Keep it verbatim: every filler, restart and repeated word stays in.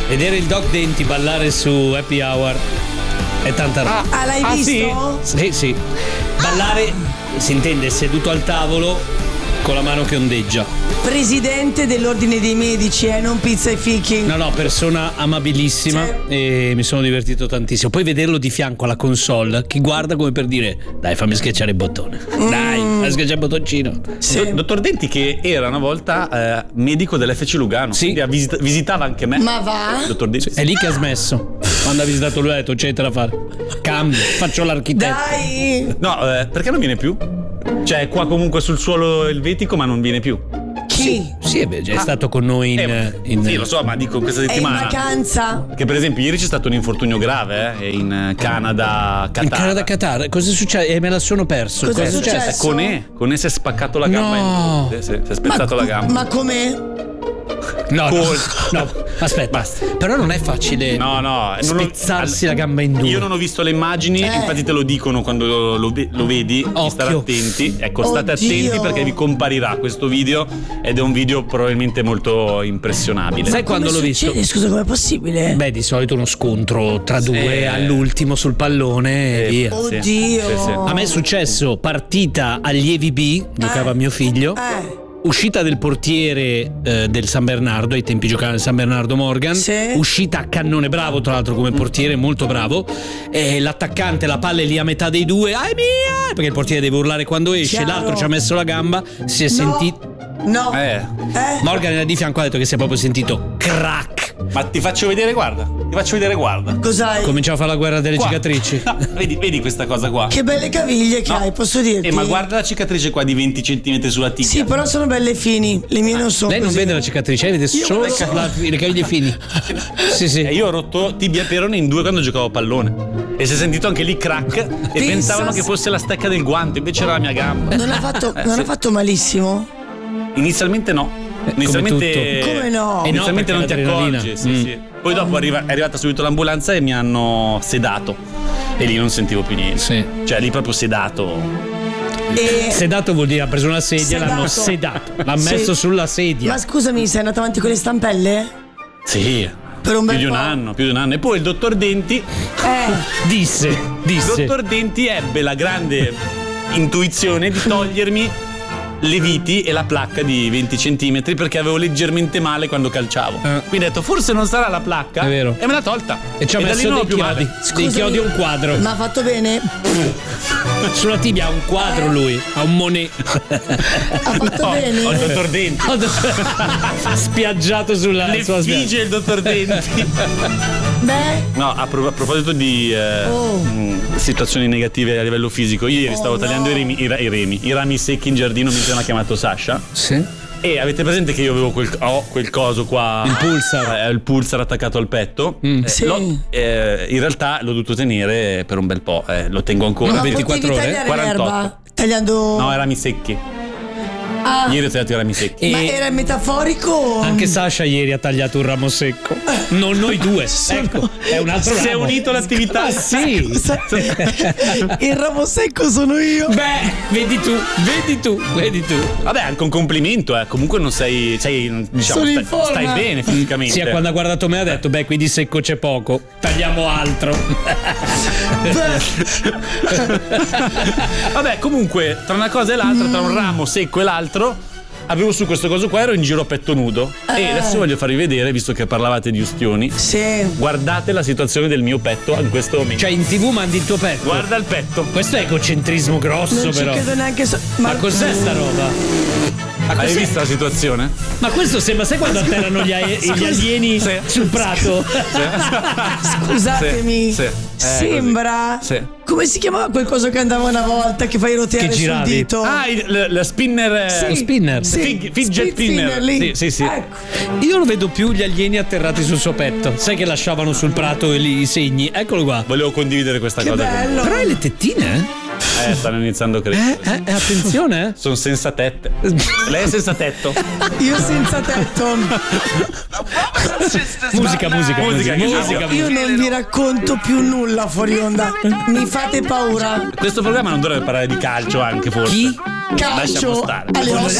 Vedere il Doc Denti ballare su Happy Hour è tanta roba. Ah, l'hai Ah, visto? Sì, sì. Ballare, si intende, seduto al tavolo con la mano che ondeggia. Presidente dell'ordine dei medici, eh, non pizza e fichi. No, no, persona amabilissima, Sì. e mi sono divertito tantissimo. Poi vederlo di fianco alla console, che guarda come per dire: dai, fammi schiacciare il bottone. Dai, fammi schiacciare il bottoncino. Sì. Do- Dottor Denti, che era una volta eh, medico dell'F C Lugano. Sì. Quindi ha visita- visitava anche me. Ma va? Dottor Denti. È lì che ha smesso. Quando ha visitato lui ha detto: c'è da fare. Cambio, faccio l'architetto. Dai! No, eh, perché non viene più? Cioè, è qua comunque sul suolo elvetico, ma non viene più. Chi? Sì, è, è stato con noi in, Eh, in sì, lo so, ma dico questa È in settimana. vacanza? Che per esempio ieri c'è stato un infortunio grave eh, in Canada, Qatar. in Canada Qatar. Cosa è successo? Eh, me la sono perso. Cosa è Eh, successo? Con E, con E si è spaccato la gamba. No. In... Sì, sì, si è spezzato ma, la gamba. Ma com'è? No, no, Col- no, aspetta. Basta. Però non è facile No, no, non ho- spezzarsi la gamba in due. Io non ho visto le immagini, Eh. infatti te lo dicono quando lo, lo ve- lo vedi, di Occhio. stare attenti. Ecco, state Oddio. attenti perché vi comparirà questo video ed è un video probabilmente molto impressionabile. Sai quando Come l'ho visto? succede? Scusa, com'è possibile? Beh, di solito uno scontro tra due Sì. all'ultimo sul pallone e Sì. via. Oddio. Sì, sì. A me è successo partita allievi B, giocava Eh. mio figlio. Eh. Uscita del portiere eh, del San Bernardo, ai tempi giocava nel San Bernardo Morgan. Sì. Uscita a cannone, bravo tra l'altro come portiere, molto bravo. E l'attaccante, la palla è lì a metà dei due, ah è mia! Perché il portiere deve urlare quando esce, Chiaro. l'altro ci ha messo la gamba, si è No. sentito. No. Eh, Eh? Morgan era di fianco, ha detto che si è proprio sentito crack. ma ti faccio vedere, guarda. Ti faccio vedere, guarda. Cos'hai? Cominciava a fare la guerra delle Qua. cicatrici. vedi, vedi questa cosa qua. Che belle caviglie che No. hai, posso dirti? Eh, ma guarda la cicatrice qua di venti centimetri sulla tibia. Sì, però sono belle fini. Le mie non sono Lei non così. vede la cicatrice, lei vede solo lo so. la- le caviglie fini. Sì, sì. E io ho rotto tibia e perone in due quando giocavo a pallone. E si è sentito anche lì crack. E Pensa pensavano se- che fosse la stecca del guanto, invece era la mia gamba. Non ha fatto, Eh, non sì. ha fatto malissimo? Inizialmente no. Inizialmente, tutto. Come no? Eh no, Inizialmente non ti perché l'adrenalina. accorgi. Sì, Mm. sì. Poi dopo arriva- è arrivata subito l'ambulanza e mi hanno sedato. E lì non sentivo più niente. Sì. Cioè lì proprio sedato. E... Sedato vuol dire ha preso una sedia, Sedato. l'hanno sedato, l'ha Sì. messo sulla sedia. Ma scusami, sei andato avanti con le stampelle? Sì. Per un bel più di un po'. anno, più di un anno. E poi il dottor Denti. Eh. Disse, Il disse. dottor Denti ebbe la grande intuizione di togliermi le viti e la placca di venti centimetri perché avevo leggermente male quando calciavo. Eh. Quindi ho detto forse non sarà la placca. È vero. E me l'ha tolta. E ci ha da lì messo non ho dei più chiodi, male. dei chiodi e un quadro. Ma ha fatto bene? Sulla tibia ha un quadro lui, ha un Monet. Ha fatto No, bene? ho il dottor Denti. Spiaggiato sulla Le sua fige il dottor Denti. Beh, No, a, pro- a proposito di eh, Oh. mh, situazioni negative a livello fisico, io ieri Oh, stavo tagliando no. i, remi, i, ra- i remi, i rami secchi in giardino mentre mi ha chiamato Sasha. Sì. E avete presente che io avevo quel, ho quel coso qua, Il pulsar. eh, il pulsar attaccato al petto. Mm. Eh, Sì. l'ho- eh, in realtà l'ho dovuto tenere per un bel po', eh, lo tengo ancora. ma ventiquattro potevi ore? tagliare quarantotto. l'erba? Tagliando... No, i rami secchi. Ah, Ieri ho tagliato i rami secchi. ma E era metaforico? anche Sasha ieri ha tagliato un ramo secco. Non noi due. Ecco, è un altro Si è ramo. unito l'attività. Ah, sì. Il ramo secco sono io. Beh, vedi tu, vedi tu, vedi tu. Vabbè, anche un complimento, eh. Comunque non sei, sei diciamo, Sono in stai, forma. stai bene fisicamente. Sì, quando ha guardato me ha detto, beh, qui di secco c'è poco, tagliamo altro. Vabbè, comunque, tra una cosa e l'altra, tra un ramo secco e l'altro, avevo su questo coso qua, ero in giro a petto nudo. E Eh. adesso voglio farvi vedere, visto che parlavate di ustioni, Sì. guardate la situazione del mio petto in questo momento. Cioè, in tv mandi il tuo petto. Guarda il petto. Questo è egocentrismo grosso, Non ci però. credo neanche so- Ma cos'è sta roba? Ma Hai cos'è? visto la situazione? Ma questo sembra, sai quando atterrano gli, ae- gli alieni Sì. sul prato? Scusatemi. Sì, sì. Eh, Sembra. Sì. Come si chiamava quel coso che andava una volta che fai roteare Che sul giravi. dito? Ah, il, la, la spinner. eh, Sì. Lo spinner. Sì. Fig- fidget Spin spinner. lì. Sì, sì, sì. Ecco. Io non vedo più gli alieni atterrati sul suo petto. Sai che lasciavano sul prato i, i segni? Eccolo qua. Volevo condividere questa Che cosa bello. Però hai le tettine? con Eh, stanno iniziando a crescere. Eh, eh, attenzione, eh. Sono senza tette. Lei è senza tetto. Io senza tetto. Musica, musica, musica, Musica, musica. Io non vi racconto più nulla fuori onda. Mi fate paura. Questo programma non dovrebbe parlare di calcio anche forse. Chi? Lasciamo Calcio stare. alle